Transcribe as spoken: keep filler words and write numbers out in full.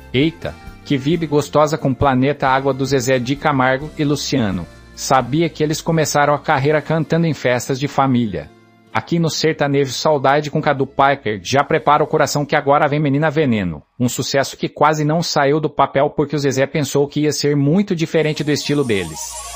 Eita, que vibe gostosa com Planeta Água do Zezé de Camargo e Luciano. Sabia que eles começaram a carreira cantando em festas de família. Aqui no Sertanejo Saudade com Cadu Piper, já prepara o coração que agora vem Menina Veneno. Um sucesso que quase não saiu do papel porque o Zezé pensou que ia ser muito diferente do estilo deles.